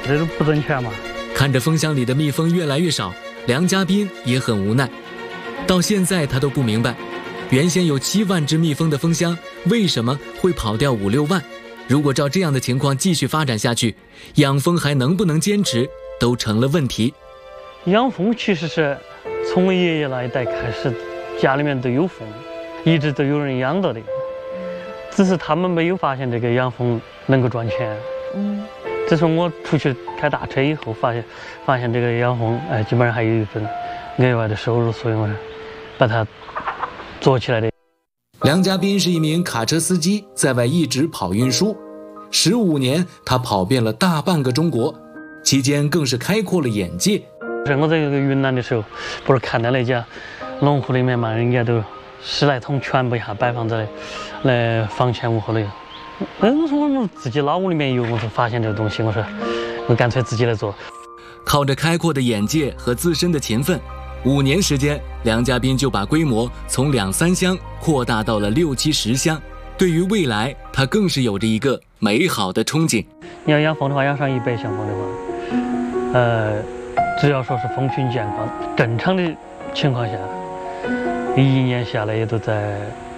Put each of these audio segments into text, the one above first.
这是不正确嘛。 看着蜂箱里的蜜蜂越来越少，梁家斌也很无奈。到现在他都不明白，原先有7万只蜜蜂的蜂箱为什么会跑掉5、6万？如果照这样的情况继续发展下去，养蜂还能不能坚持都成了问题。 养蜂其实是从爷爷那一代开始，家里面都有蜂，一直都有人养到的，只是他们没有发现这个养蜂能够赚钱。自从我出去开大车以后，发现这个养蜂，基本上还有一份额外的收入，所以我把它做起来的。 梁家斌是一名卡车司机，在外一直跑运输，15年他跑遍了大半个中国，期间更是开阔了眼界。 我在云南的时候，不是看到那家农户里面嘛，人家都10来桶全部一下摆放在那房前屋后里。我说我们自己老屋里面有，我说发现这个东西，我说我干脆自己来做。 靠着开阔的眼界和自身的勤奋，5年时间，梁家斌就把规模从2、3箱扩大到了6、7、10箱。对于未来，他更是有着一个美好的憧憬。 你要养蜂的话，养上100箱蜂的话，只要说是蜂群健康、正常的情况下，1年下来也都在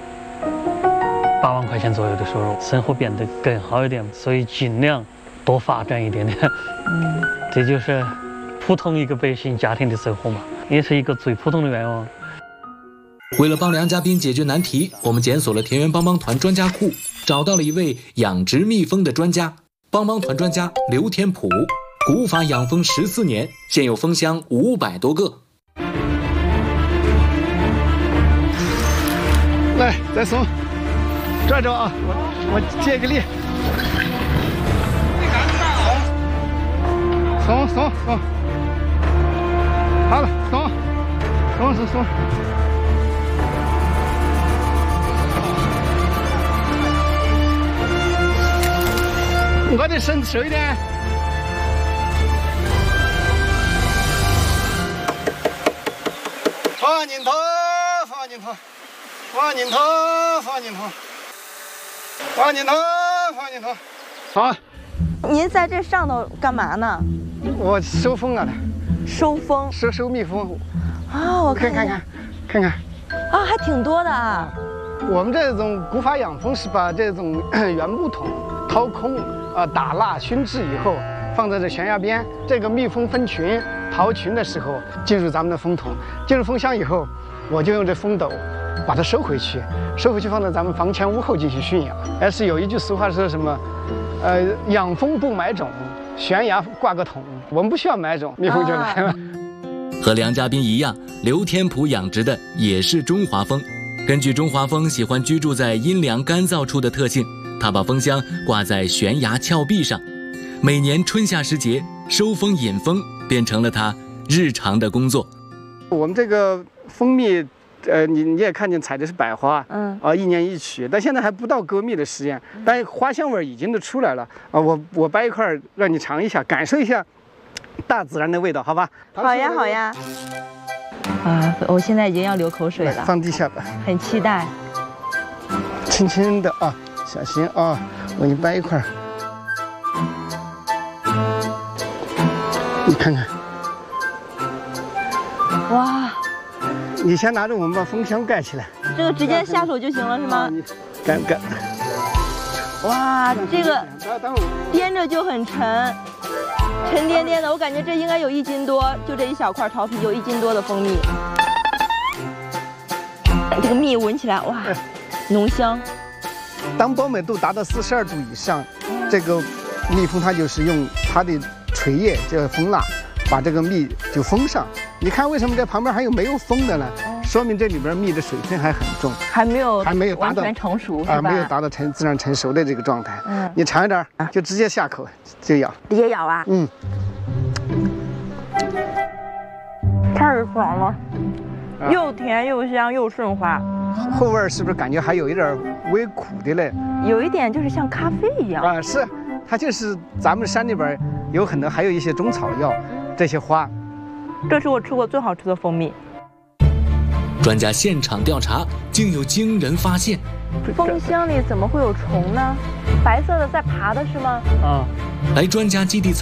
8万块钱左右的收入，生活变得更好一点，所以尽量多发展一点点。这就是普通一个百姓家庭的生活嘛，也是一个最普通的愿望。 为了帮梁家斌解决难题，我们检索了田园帮帮团专家库，找到了一位养殖蜜蜂的专家，帮帮团专家刘天普，古法养蜂14年，现有蜂箱500多个。 来，再松，拽着啊，我借个力。松，好了，松。我得伸手一点。放进头。好。 您在这上头干嘛呢？ 我收蜂啊， 收蜂， 收蜜蜂。 啊，我看看。啊，还挺多的啊。 我们这种古法养蜂是把这种原木桶掏空，打蜡熏制以后，放在这悬崖边。这个蜜蜂分群逃群的时候，进入咱们的蜂桶，进入蜂箱以后，我就用这蜂斗把它收回去放在咱们房前屋后进行驯养。是有一句俗话说什么，养蜂不买种，悬崖挂个桶。我们不需要买种，蜜蜂就来了。 和梁家斌一样，刘天普养殖的也是中华蜂。根据中华蜂喜欢居住在阴凉干燥处的特性，他把蜂箱挂在悬崖峭壁上。每年春夏时节，收蜂引蜂变成了他日常的工作。 我们这个蜂蜜，你也看见采的是百花，1年1曲，但现在还不到割蜜的时间，但花香味已经都出来了啊！我掰一块让你尝一下，感受一下大自然的味道，好吧？ 好呀。啊，我现在已经要流口水了。 放地下吧。很期待。 轻轻的啊，小心啊！我给你掰一块。你看看。 哇！ 你先拿着，我们把蜂箱盖起来。 这个直接下手就行了是吗？ 盖。 哇，这个掂着就很沉。沉甸甸的，我感觉这应该有1斤多，就这一小块桃皮有1斤多的蜂蜜。这个蜜闻起来哇，浓香。 当胞美度达到42度以上，这个蜜蜂它就是用它的垂叶，这个蜂蜡，把这个蜜就封上。你看为什么这旁边还有没有封的呢？说明这里边蜜的水分还很重，还没有完全成熟是吧？ 没有达到自然成熟的这个状态。你尝一点，就直接下口就咬。 直接咬啊？太爽了，又甜又香又顺滑。 后味是不是感觉还有一点微苦的嘞？ 有一点就是像咖啡一样。 是，它就是咱们山里边有很多还有一些中草药，这些花。 这是我吃过最好吃的蜂蜜。 专家现场调查，竟有惊人发现。 蜂箱里怎么会有虫呢？白色的在爬的是吗？ 来专家基地